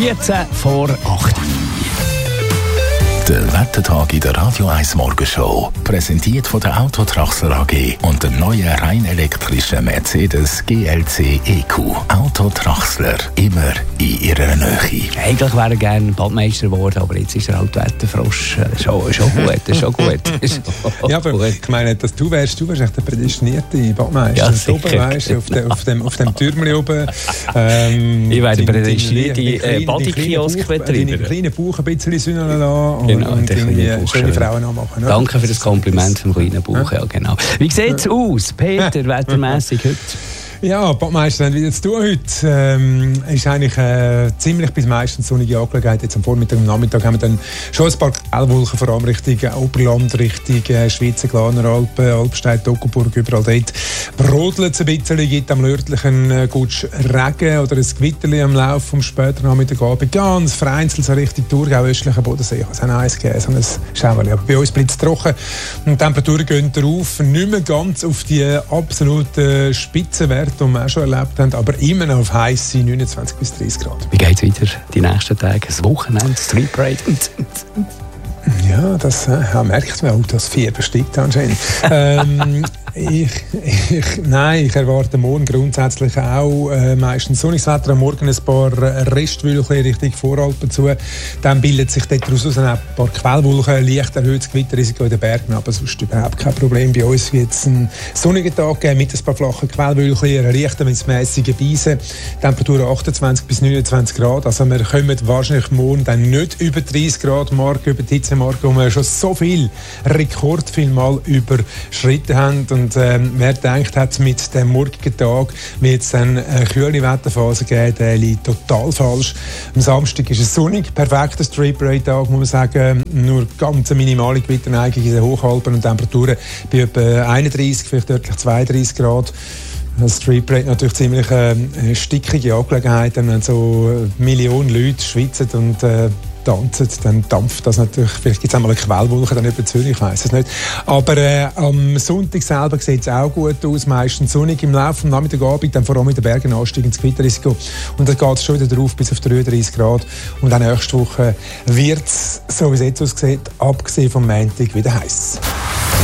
14 vor 8 Uhr. Der Wettertag in der Radio 1 Morgenshow. Präsentiert von der Autotraxler AG und dem neuen rein elektrischen Mercedes GLC EQ. Autotraxler, immer in ihrer Nähe. Eigentlich wäre er gerne Badmeister geworden, aber jetzt ist er halt Wetterfrosch. Schon gut. Ja, aber ich meine, dass du wärst echt der prädestinierte Badmeister. Ja, sicher. Oben, weißt, auf dem Türmchen oben. Ich wäre der prädestinierte Badikiosk-Betreiber. Deine kleinen Bauch ein bisschen Sonne lassen. Genau, und irgendwie schöne Frauen anmachen. Danke für das Kompliment vom kleinen Bauch. Ja, genau. Wie sieht es aus, Peter, wettermässig heute? Ja, Badmeister haben wieder zu tun heute. Ist eigentlich ziemlich bis meistens sonnige Angelegenheit. Jetzt am Vormittag und am Nachmittag haben wir dann schon ein paar Quellwolken, vor allem Richtung Oberland, Richtung Schweizer Glaner Alpen, Alpstein, Toggenburg, überall dort brodelt es ein bisschen, gibt am nördlichen Gutsch Regen oder ein Gewitterli am Laufe vom späteren Nachmittagabend. Ganz vereinzelt so Richtung Thurgau, östlichen Bodensee. Ich habe es auch eins gegeben, so ein Schauerli. Aber bei uns bleibt es trocken und die Temperaturen gehen rauf, nicht mehr ganz auf die absoluten Spitzenwerte, die wir auch schon erlebt haben, aber immer noch auf heiße 29 bis 30 Grad. Wie geht es weiter die nächsten Tage? Das Wochenende, Street Parade? Ja, das merkt man auch, dass Fieber steigt anscheinend. Ich erwarte morgen grundsätzlich auch meistens sonniges Wetter, am Morgen ein paar Restwolken Richtung Voralpen zu. Dann bildet sich daraus ein paar Quellwolken, leicht erhöhtes Gewitterrisiko in den Bergen, aber sonst überhaupt kein Problem. Bei uns wird es einen sonnigen Tag geben mit ein paar flachen Quellwolken, einer leichten bis mäßigen Beise, Temperatur 28 bis 29 Grad. Also wir kommen wahrscheinlich morgen dann nicht über 30 Grad Marke, über die Hitzemarke, wo wir schon so viel Rekordviel Mal überschritten haben. Und wer gedacht hat, mit dem morgigen Tag wird es dann eine kühle Wetterphase geben, der liegt total falsch. Am Samstag ist es sonnig, perfekter Street Parade Tag, muss man sagen. Nur ganz minimale Gewitterneigung in den Hochalpen und Temperaturen bei etwa 31, vielleicht deutlich 32 Grad. Das Street Parade natürlich ziemlich stickige Angelegenheit, wenn so Millionen Leute schwitzen und tanzen, dann dampft das natürlich. Vielleicht gibt es einmal eine Quellwolke dann über Zürich, ich weiss es nicht. Aber am Sonntag selber sieht es auch gut aus, meistens sonnig im Laufe des Nachmittagabend, dann vor allem in den Bergen ansteigendes Gewitterrisiko. Und dann geht es schon wieder drauf bis auf 33 Grad. Und auch nächste Woche wird es, so wie es jetzt aussieht, abgesehen vom Montag wieder heiß.